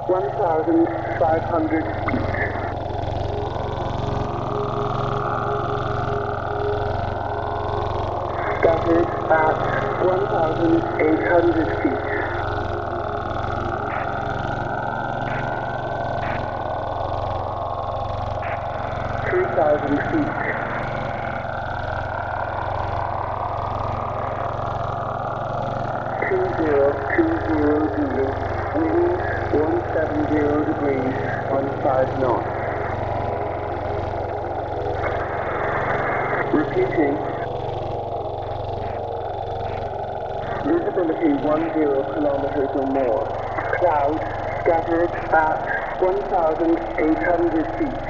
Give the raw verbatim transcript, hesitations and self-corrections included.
one thousand five hundred feet. Scattered at one thousand eight hundred feet. three thousand feet. two zero two zero Zulu, wind one seventy degrees, fifteen knots. Repeating. Visibility ten kilometers or more. Cloud scattered at one thousand eight hundred feet.